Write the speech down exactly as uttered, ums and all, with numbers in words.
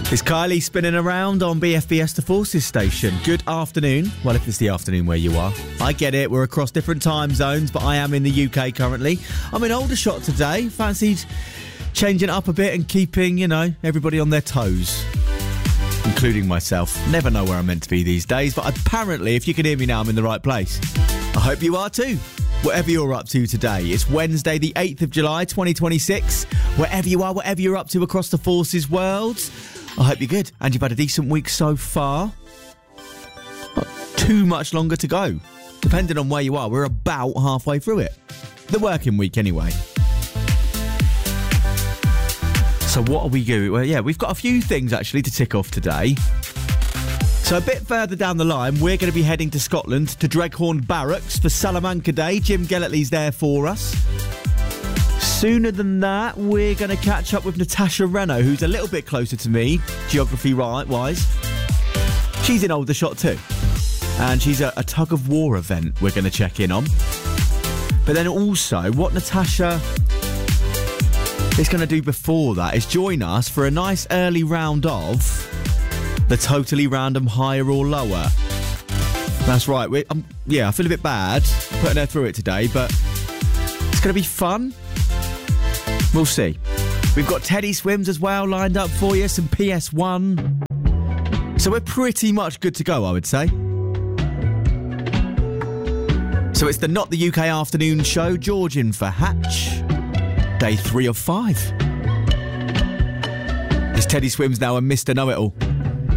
It's Kylie spinning around on B F B S The Forces station. Good afternoon. Well, if it's the afternoon where you are. I get it, we're across different time zones, but I am in the U K currently. I'm in Aldershot today. Fancied changing it up a bit and keeping, you know, everybody on their toes. Including myself. Never know where I'm meant to be these days, but apparently, if you can hear me now, I'm in the right place. I hope you are too. Whatever you're up to today. It's Wednesday, the eighth of July, twenty twenty-six. Wherever you are, whatever you're up to across the Forces world, I hope you're good and you've had a decent week so far. Not too much longer to go. Depending on where you are, we're about halfway through it. The working week, anyway. So what are we doing? Well, yeah, we've got a few things, actually, to tick off today. So a bit further down the line, we're going to be heading to Scotland, to Dreghorn Barracks for Salamanca Day. Jim Gellertley's there for us. Sooner than that, we're going to catch up with Natasha Reno, who's a little bit closer to me, geography-wise. She's in Aldershot too. And she's at a tug-of-war event we're going to check in on. But then also, what Natasha is going to do before that is join us for a nice early round of the Totally Random Higher or Lower. That's right. We're, um, yeah, I feel a bit bad putting her through it today, but it's going to be fun. We'll see. We've got Teddy Swims as well lined up for you, some P S one. So we're pretty much good to go, I would say. So it's the Not the U K Afternoon Show. George in for Hatch. Day three of five. It's Teddy Swims now and Mister Know-It-All.